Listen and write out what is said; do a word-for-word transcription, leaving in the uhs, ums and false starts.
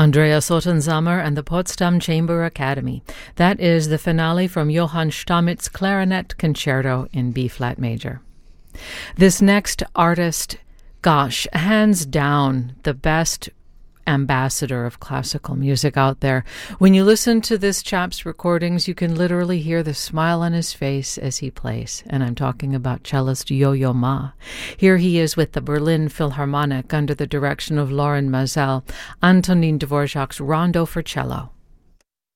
Andreas Ottensamer and the Potsdam Chamber Academy. That is the finale from Johann Stamets' Clarinet Concerto in B-flat major. This next artist, gosh, hands down the best ambassador of classical music out there. When you listen to this chap's recordings, you can literally hear the smile on his face as he plays. And I'm talking about cellist Yo-Yo Ma. Here he is with the Berlin Philharmonic under the direction of Loren Maazel, Antonin Dvorak's Rondo for Cello.